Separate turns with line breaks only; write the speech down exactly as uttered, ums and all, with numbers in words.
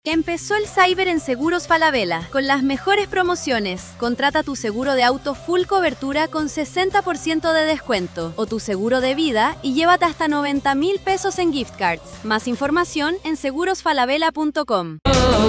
Empezó el Cyber en Seguros Falabella, con las mejores promociones. Contrata tu seguro de auto full cobertura con sesenta por ciento de descuento, o tu seguro de vida y llévate hasta noventa mil pesos en gift cards. Más información en seguros falabella punto com.